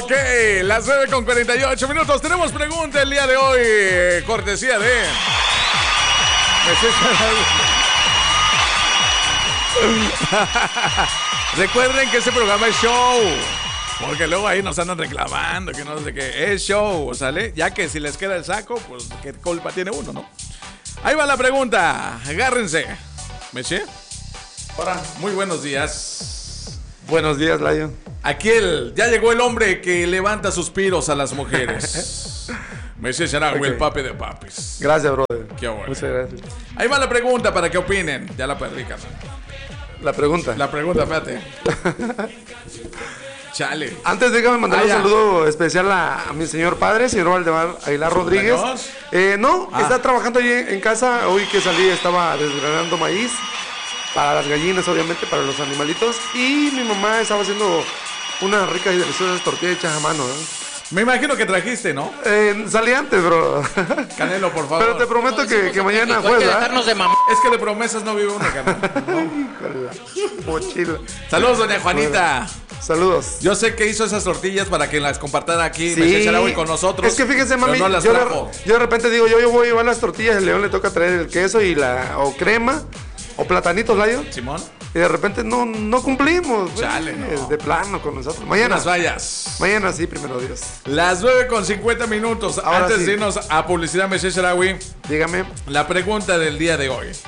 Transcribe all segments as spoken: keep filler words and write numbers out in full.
Ok, las nueve con cuarenta y ocho minutos. Tenemos pregunta el día de hoy. Cortesía de... Recuerden que este programa es show. Porque luego ahí nos andan reclamando que no sé qué. Es show, ¿sale? Ya que si les queda el saco, pues qué culpa tiene uno, ¿no? Ahí va la pregunta. Agárrense. ¿Monsieur? Hola, muy buenos días. Buenos días, Lion. Aquí el, ya llegó el hombre que levanta suspiros a las mujeres. Monsieur Charagüe, okay. El papi de papis. Gracias, brother. Qué bueno. Muchas gracias. Ahí va la pregunta para que opinen. Ya la perdí, carnal. La pregunta. La pregunta, espérate. Chale. Antes déjame mandar ah, un ya. saludo especial a, a mi señor padre, señor Valdemar Aguilar Rodríguez. Eh, no, ah. está trabajando allí en casa. Hoy que salí estaba desgranando maíz para las gallinas, obviamente, para los animalitos. Y mi mamá estaba haciendo unas ricas y deliciosas tortillas hechas a mano, ¿eh? Me imagino que trajiste, ¿no? Eh, salí antes, bro. Canelo, por favor. Pero te prometo que, que mañana fue, ¿verdad? De es que de promesas no vive uno, canal. Mochila. Saludos, doña Juanita. Saludos. Yo sé que hizo esas tortillas para que las compartan aquí, sí. Y con nosotros. Es que fíjense, mami, no yo, de, yo de repente digo, yo, yo voy a llevar las tortillas, el León le toca traer el queso y la o crema o platanitos, Layo. Simón. Y de repente no, no cumplimos. Chale, pues, no. De plano con nosotros. Mañana. Unas vallas. Mañana sí, primero Dios. Las nueve con cincuenta minutos. Ahora Antes sí. de irnos a publicidad, Monsieur Charagüe. Dígame. La pregunta del día de hoy.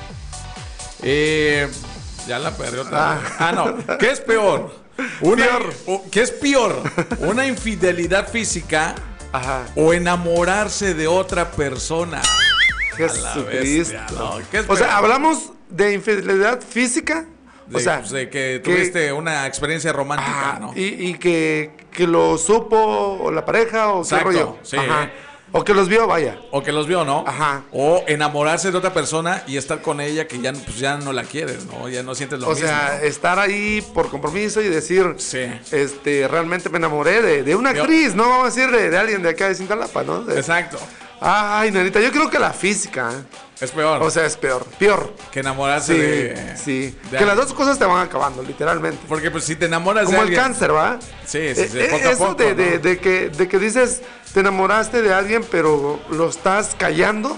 Eh, ya la perdió otra vez. Ah. ah, no. ¿Qué es peor? Una, peor. O, ¿Qué es peor? ¿Una infidelidad física? Ajá. ¿O enamorarse de otra persona? Jesucristo. ¿No? ¿Qué es o sea, hablamos de infidelidad física. De, o sea, pues de que tuviste que, una experiencia romántica, ah, ¿no? Y, y que, que lo supo la pareja o Exacto, qué rollo. Sí. Ajá. O que los vio, vaya. O que los vio, ¿no? Ajá. O enamorarse de otra persona y estar con ella que ya, pues ya no la quieres, ¿no? Ya no sientes lo o mismo. O sea, ¿no? estar ahí por compromiso y decir, sí. este, realmente me enamoré de, de una actriz, yo, no vamos a decir de, de alguien de acá de Cintalapa, ¿no? De, exacto. Ay, nanita, yo creo que la física es peor. O sea, es peor, peor. Que enamorarse sí, de... Sí, de que alguien. las dos cosas te van acabando, literalmente. Porque pues si te enamoras Como de alguien... Como el cáncer, ¿va? Sí, sí, sí, eh, poco Eso a poco, de, ¿no? de, de, que, de que dices, te enamoraste de alguien, pero lo estás callando,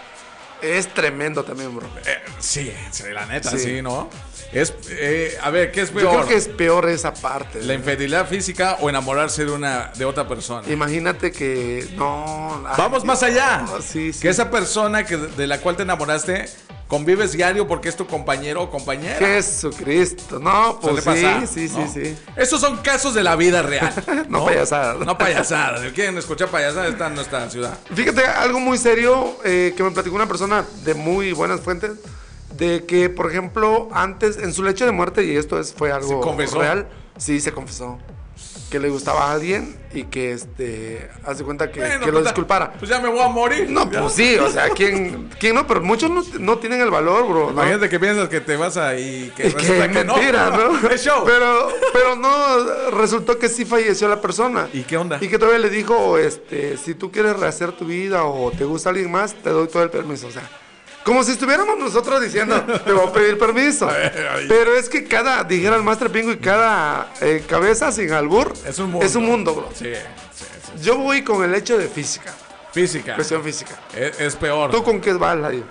es tremendo también, bro. Eh, sí, sí, la neta, sí, sí ¿no? Es, eh, a ver, ¿qué es peor? Yo creo que es peor esa parte. ¿La infidelidad física o enamorarse de una de otra persona? Imagínate que no. Ay, Vamos Dios, más allá. No, sí, sí. Que esa persona que de la cual te enamoraste convives diario porque es tu compañero o compañera. Jesucristo. No, pues sí, pasar, sí, ¿no? sí, sí. Esos son casos de la vida real. no, no payasadas. No payasadas. Si quieren escuchar payasadas, está en nuestra ciudad. Fíjate, algo muy serio eh, que me platicó una persona de muy buenas fuentes. De que, por ejemplo, antes, en su lecho de muerte, y esto es, fue algo real, sí, se confesó. Que le gustaba a alguien y que, este, hace cuenta que, bueno, que lo disculpara. Pues ya me voy a morir. No, ya. Pues sí, o sea, ¿quién, quién no? Pero muchos no, no tienen el valor, bro. Imagínate ¿no? que piensas que te vas a... Y que, y que mentira, ¿no? ¿no? Es show. Pero, pero no, resultó que sí falleció la persona. ¿Y qué onda? Y que todavía le dijo, este, si tú quieres rehacer tu vida o te gusta alguien más, te doy todo el permiso, o sea... Como si estuviéramos nosotros diciendo, te voy a pedir permiso. Pero es que cada, dijera el Master Pingo, y cada eh, cabeza sin albur es un mundo, es un mundo, bro. Sí, sí, sí. Yo voy con el hecho de física. Física. Cuestión física. Es, es peor. ¿Tú con qué vas, Layo?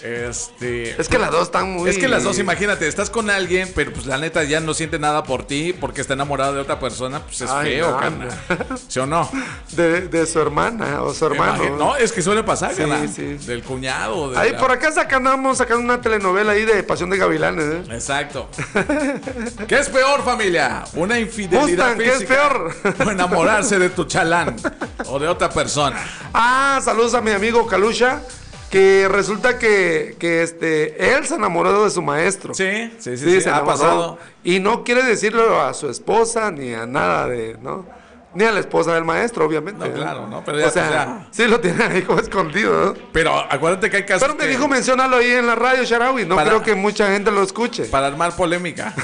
Este... Es que las dos están muy... Es que las dos, imagínate, estás con alguien, pero pues la neta ya no siente nada por ti porque está enamorado de otra persona, pues es Ay, feo, no, carnal. ¿Sí o no? De, de su hermana o su hermano. Imagino, no, es que suele pasar, sí, carnal. Sí. Del cuñado. De ahí la... por acá sacamos sacando una telenovela ahí de Pasión de Gavilanes, ¿eh? Exacto. ¿Qué es peor, familia? ¿Una infidelidad Mustang, física? ¿qué es peor? O enamorarse de tu chalán o de otra persona. Ah, saludos a mi amigo Calusha. Que resulta que, que este, él se enamoró de su maestro. Sí, sí, sí, sí, sí se ha pasado. Y no quiere decirlo a su esposa ni a nada de, ¿no? Ni a la esposa del maestro, obviamente. No, claro, ¿no? Pero ya, o sea, pues ya. Sí lo tiene ahí como escondido, ¿no? Pero acuérdate que hay casos Pero me que... dijo, menciónalo ahí en la radio, Sharawi. No para, creo que mucha gente lo escuche. Para armar polémica.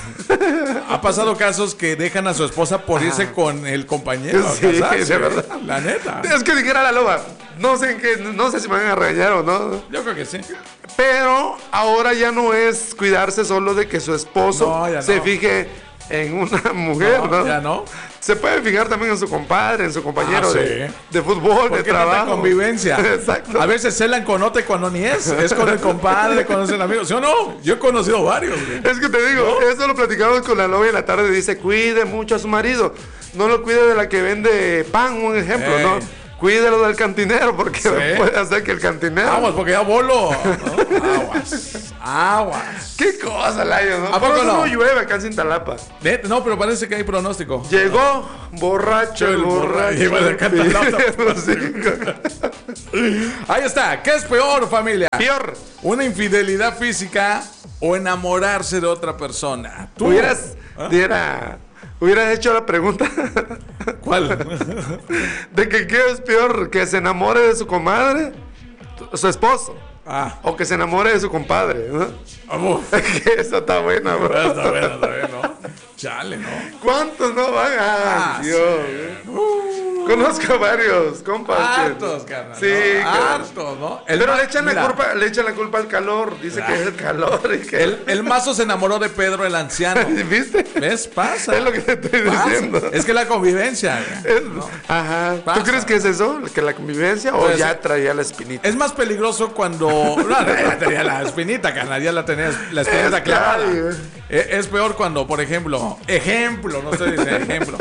Ha pasado casos que dejan a su esposa por irse Ajá. con el compañero. Sí, de verdad. La neta. Es que dijera la loba. No sé, en qué, no sé si me van a regañar o no. Yo creo que sí. Pero ahora ya no es cuidarse solo de que su esposo no, se no. fije en una mujer, no, ¿no? Ya no. Se puede fijar también en su compadre, en su compañero Ah, sí. de, de fútbol, Porque de trabajo. tanta convivencia. Exacto. A veces celan con otro cuando ni es. Es con el compadre, con el amigo. ¿Sí o no? Yo he conocido varios. Güey. Es que te digo, eso lo platicamos con la novia en la tarde. Dice, cuide mucho a su marido. No lo cuide de la que vende pan, un ejemplo, Ey. ¿no? Cuídelo del cantinero porque Sí. puede hacer que el cantinero... Aguas, porque ya bolo. ¿no? Aguas. Aguas. ¡Qué cosa, Layo! ¿no? ¿A Por poco eso no? no llueve acá en Cintalapa. Net- No, pero parece que hay pronóstico. Llegó borracho el El borracho. borracho. Y va a cantar la otra Sí. Ahí está. ¿Qué es peor, familia? Peor. ¿Una infidelidad física o enamorarse de otra persona? ¿Tú? Hubieras, ¿Ah? diera, hubieras hecho la pregunta ¿Cuál? de que qué es peor, que se enamore de su comadre, su esposo, Ah, o que se enamore de su compadre, ¿no? vamos. Que eso está buena, bro. Está bien, está bien, ¿no? Chale, ¿no? ¿Cuántos no van? Ay, Ah, Dios. Uh, Conozco varios, compas. que- hartos, carnal. Sí, ¿no? carnal. Hartos, ¿no? El Pero ma- le echan, mira, la culpa, le echan la culpa al calor. Dice que es el calor. Y que... El, el mazo se enamoró de Pedro el anciano. ¿Viste? ¿Ves? Pasa. Es lo que te estoy Pasa. diciendo. Es que la convivencia. Es- ¿no? Ajá. Pasa. ¿Tú crees que es eso? ¿Que la convivencia o Pues, ya traía la espinita? Es más peligroso cuando. No, ya tenía la espinita, carnal. Ya la tenías la espinita Es clavada. claro. Es, es peor cuando, por ejemplo. Ejemplo, no estoy diciendo ejemplo.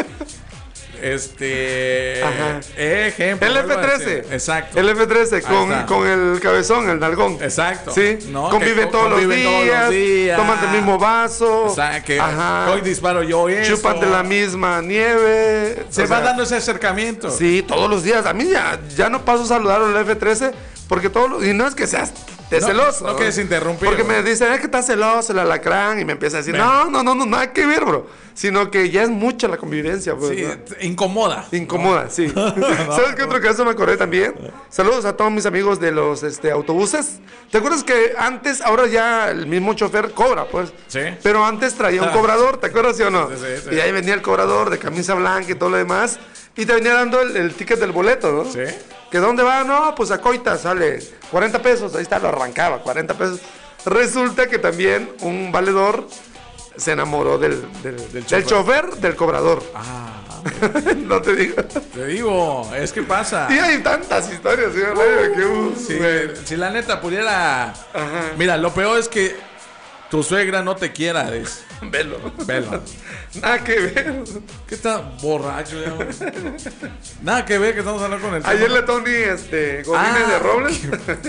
Este. Ajá. Ejemplo. El vuelvo F a decir. trece. Exacto. El F trece Ahí con, está. con el cabezón, el nalgón. Exacto. Sí. ¿no? Conviven, Que todos, conviven los todos días, los días. toman del mismo vaso. O sea, que Ajá. hoy disparo yo eso. Chupan de la misma nieve. Se o va sea, dando ese acercamiento. Sí, todos los días. A mí ya, ya no paso a saludar al F trece porque todos los... Y no es que seas de No, celoso. no quieres interrumpir, Porque güey. me dicen, es que está celoso el alacrán. Y me empieza a decir, Ven. no, no, no, no, nada que ver, bro. Sino que ya es mucha la convivencia, pues. Sí, ¿no? te incomoda. Incomoda, sí. ¿Sabes qué otro caso me acordé también? Saludos a todos mis amigos de los este, autobuses. ¿Te acuerdas que antes, ahora ya el mismo chofer cobra, pues? Sí. Pero antes traía un cobrador, ¿te acuerdas, sí o no? Sí, sí, sí. Y ahí venía el cobrador de camisa blanca y todo lo demás. Y te venía dando el, el ticket del boleto, ¿no? Sí. ¿Que dónde va? No, pues a Coita sale cuarenta pesos. Ahí está, lo arrancaba, cuarenta pesos. Resulta que también un valedor se enamoró del, del, del chofer. chofer, del cobrador. Ah, No te digo. te digo, es que pasa. Y hay tantas historias, ¿sí? Radio, que, uh, Si, güey. si la neta pudiera. Ajá. Mira, lo peor es que tu suegra no te quiera. Es, Velo. velo. Nada que ver. ¿Qué está borracho? Ya, güey? Nada que ver que estamos hablando con el tema. Ayer le Tony este, Godínez Ah, de Robles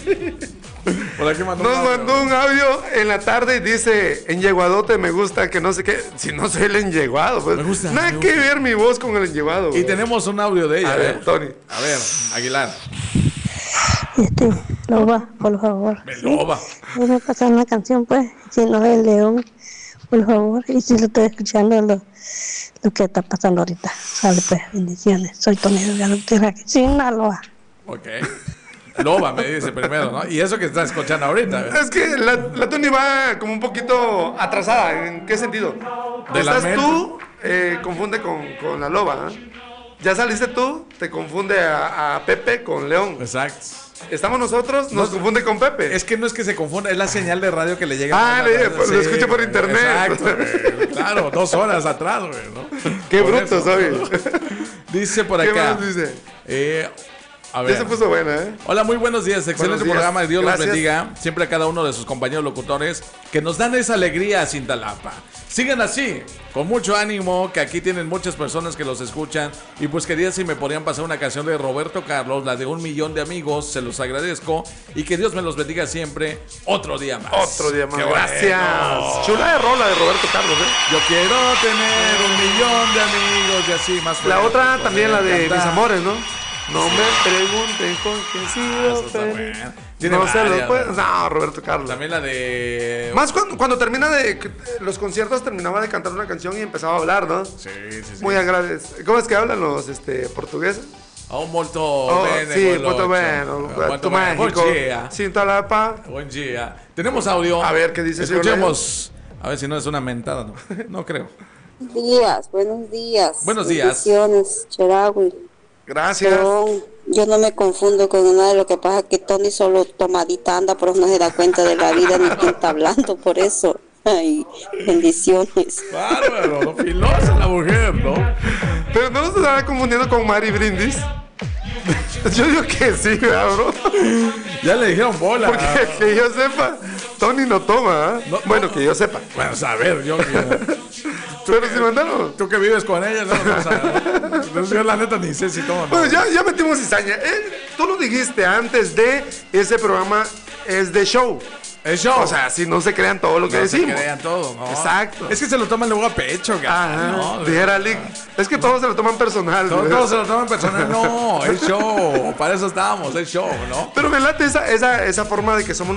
Por aquí mandó nos un audio. mandó un audio en la tarde y dice, en yeguadote me gusta que no sé qué. Si no soy el enyeguado, pues. Me gusta, Nada me que gusta. ver mi voz con el enyeguado. Y güey. tenemos un audio de ella. A ver, ¿eh? Tony. A ver, Aguilar. Este, Loba, por favor. Meloba. Voy a pasar una canción, pues, si no es León, por favor. Y si lo estoy escuchando, lo, lo que está pasando ahorita. Sale, pues, bendiciones. Soy Tony Delgado Gutiérrez, Sinaloa. Ok. Loba me dice primero, ¿no? Y eso que estás escuchando ahorita. ¿eh? Es que la, la Tony va como un poquito atrasada. ¿En qué sentido? De la Estás mente. tú, eh, confunde con, con la loba. ¿eh? Ya saliste tú, te confunde a, a Pepe con León. Exacto. Estamos nosotros, nos No, confunde con Pepe. Es que no es que se confunda, es la señal de radio que le llega. Ah, a la le- radio. pues, lo escucha por güey, internet. Exacto, güey. Claro, dos horas atrás, güey, ¿no? Qué Por bruto eso. soy. Dice por ¿Qué acá. más dice? Eh, a Ya ver. se puso buena, ¿eh? Hola, muy buenos días. Excelente Buenos días. programa. Dios Gracias. los bendiga. Siempre a cada uno de sus compañeros locutores que nos dan esa alegría a Cintalapa. Sigan así, con mucho ánimo, que aquí tienen muchas personas que los escuchan. Y pues quería si me podrían pasar una canción de Roberto Carlos, la de Un Millón de Amigos. Se los agradezco. Y que Dios me los bendiga siempre. Otro día más. Otro día más. Qué Gracias. bueno. Chula de rola de Roberto Carlos, ¿eh? Yo quiero tener un millón de amigos y así más. La fuerte otra poder también, la de Mis cantar. Amores, ¿no? No me pregunten con qué he Ah, sido esa está feliz. buena. Tiene No se lo varias, puede. ¿no? No, Roberto Carlos. También la de. Más cuando, cuando termina de que- los conciertos, terminaba de cantar una canción y empezaba a hablar, ¿no? Sí, sí, sí. Muy agradecido. ¿Cómo es que hablan los este, portugueses? Oh, molto Oh, bene, sí, Golocho. muito bueno. Molto Tu bene. México. Buen día. Cintalapa. Buen día. Tenemos audio. A ver, ¿qué dice, señor Escuchemos. A ver si no es una mentada, ¿no? No creo. Buenos días, buenos días. Buenos días. Bendiciones, Cheragüe. Gracias. Perdón, yo no me confundo con nada, lo que pasa es que Tony solo tomadita anda, pero no se da cuenta de la vida ni quién está hablando, por eso. Ay, bendiciones. Bárbaro, ¿no? Filosa la mujer, ¿no? Pero no nos estará confundiendo con Mari Brindis. Yo digo que sí, bro. Ya le dijeron bola. Porque que yo sepa, Tony no toma. ¿eh? No, bueno, no. que yo sepa. Bueno, a ver, yo. Pero si mandaron. Tú que vives con ella, no, no, o sea, yo la neta ni sé si toma. Bueno, ya, ya metimos cizaña. Eh, tú lo dijiste antes de ese programa es de show. Es show. O sea, si no se crean todo lo que no decimos. se crean todo, ¿no? Exacto. Es que se lo toman luego a pecho, güey. Ajá. No, Dijera Lick. Es que todos se lo toman personal. todos, güey. todos se lo toman personal. No, es show. Para eso estábamos, es show, ¿no? Pero me late esa, esa, esa forma de que somos